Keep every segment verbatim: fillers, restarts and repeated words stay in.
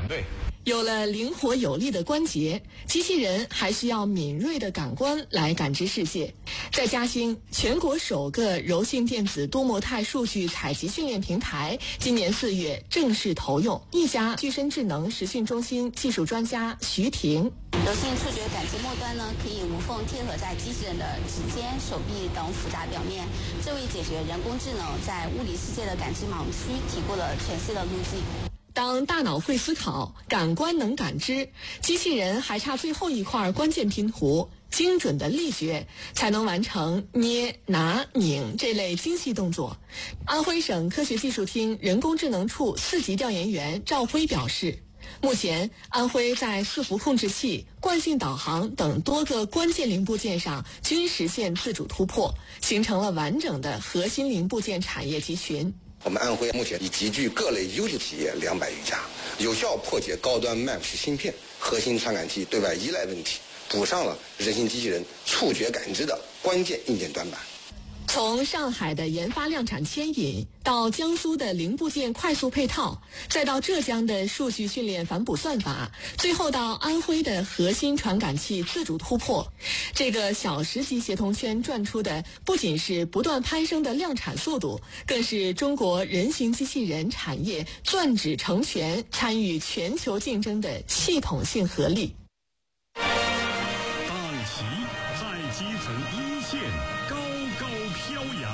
对。 有了灵活有力的关节，机器人还需要敏锐的感官来感知世界。在嘉兴，全国首个柔性电子多模态数据采集训练平台今年四月正式投用。一家具身智能实训中心技术专家徐婷， 柔性触觉感知末端呢，可以无缝贴合在机器人的指尖、手臂等复杂表面，这为解决人工智能在物理世界的感知盲区提供了全新的路径。 当大脑会思考，感官能感知，机器人还差最后一块关键拼图——精准的力觉，才能完成捏、拿、拧这类精细动作。安徽省科学技术厅人工智能处四级调研员赵辉表示，目前安徽在伺服控制器、惯性导航等多个关键零部件上均实现自主突破，形成了完整的核心零部件产业集群。 我们安徽目前已集聚各类优质企业两百余家，有效破解高端 M A P 芯片、核心传感器对外依赖问题，补上了人形机器人触觉感知的关键硬件短板。 从上海的研发量产牵引，到江苏的零部件快速配套，再到浙江的数据训练反哺算法，最后到安徽的核心传感器自主突破，这个小时级协同圈转出的不仅是不断攀升的量产速度，更是中国人形机器人产业钻指成全、参与全球竞争的系统性合力。 大旗在基层一线高高飘扬。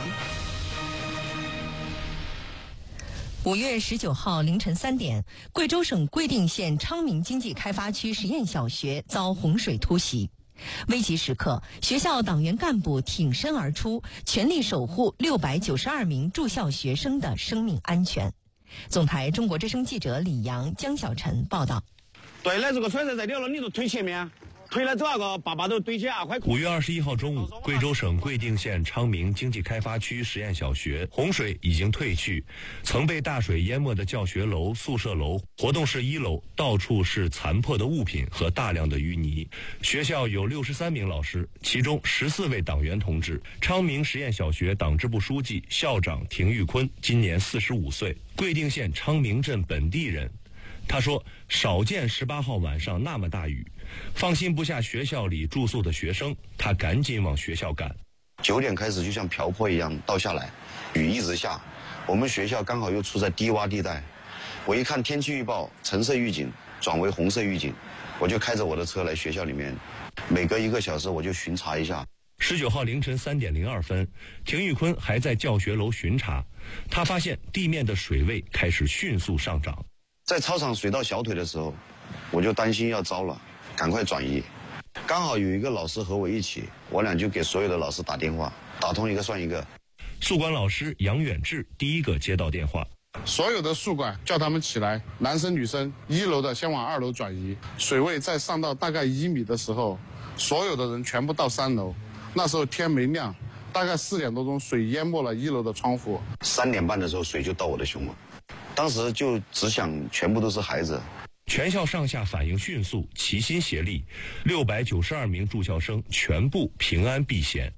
五月十九号凌晨三点，贵州省贵定县昌明经济开发区实验小学遭洪水突袭。危急时刻，学校党员干部挺身而出，全力守护六百九十二名住校学生的生命安全。总台中国之声记者李阳、江小晨报道。 对了，这个水在这里了，你就推前面。推了这个，爸爸都堆起二块。 五月二十一号中午，贵州省贵定县昌明经济开发区实验小学洪水已经退去，曾被大水淹没的教学楼、宿舍楼、活动室一楼到处是残破的物品和大量的淤泥。学校有六十三名老师，其中十四位党员同志。昌明实验小学党支部书记、校长廷玉坤今年四十五岁，贵定县昌明镇本地人。他说，少见十八号晚上那么大雨，放心不下学校里住宿的学生，他赶紧往学校赶。 九点开始就像瓢泼一样倒下来，雨一直下，我们学校刚好又处在低洼地带。我一看天气预报，橙色预警转为红色预警，我就开着我的车来学校里面，每隔一个小时我就巡查一下。 十九号凌晨三点零二分，廷玉坤还在教学楼巡查，他发现地面的水位开始迅速上涨。 在操场水到小腿的时候，我就担心要糟了，赶快转移。刚好有一个老师和我一起，我俩就给所有的老师打电话，打通一个算一个。 宿管老师杨远志第一个接到电话， 所有的宿管叫他们起来，男生女生一楼的先往二楼转移，水位再上到大概一米的时候，所有的人全部到三楼。那时候天没亮，大概四点多钟，水淹没了一楼的窗户。 三点半的时候，水就到我的胸了。当时就只想全部都是孩子。 全校上下反应迅速，齐心协力，六百九十二名住校生全部平安避险。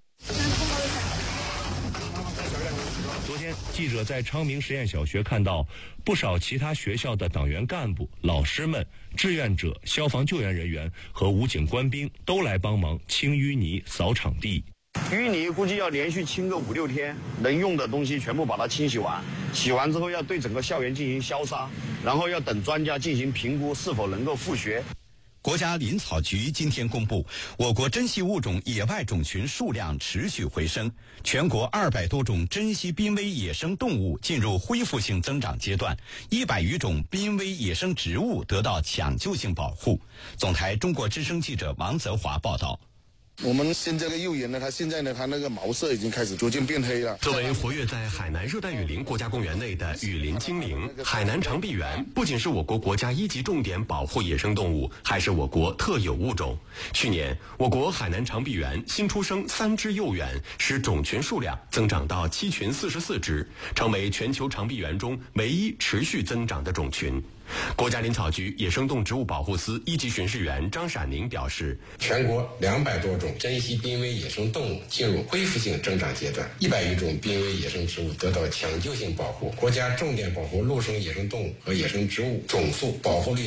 昨天，记者在昌明实验小学看到不少其他学校的党员干部、老师们、志愿者、消防救援人员和武警官兵都来帮忙清淤泥、扫场地。 淤泥估计要连续清个五六天，能用的东西全部把它清洗完，洗完之后要对整个校园进行消杀，然后要等专家进行评估是否能够复学。 国家林草局今天公布，我国珍稀物种野外种群数量持续回升，全国二百多种珍稀濒危野生动物进入恢复性增长阶段，一百余种濒危野生植物得到抢救性保护。总台中国之声记者王泽华报道。 我们现在的幼猿呢，它现在呢，它那个毛色已经开始逐渐变黑了。 作为活跃在海南热带雨林国家公园内的雨林精灵，海南长臂猿不仅是我国国家一级重点保护野生动物，还是我国特有物种。去年，我国海南长臂猿新出生三只幼猿，使种群数量增长到七群四十四只，成为全球长臂猿中唯一持续增长的种群。国家林草局野生动植物保护司一级巡视员张闪宁表示， 全国两百多种珍稀濒危野生动物进入恢复性增长阶段，一百余种濒危野生植物得到抢救性保护。国家重点保护陆生野生动物和野生植物总数保护率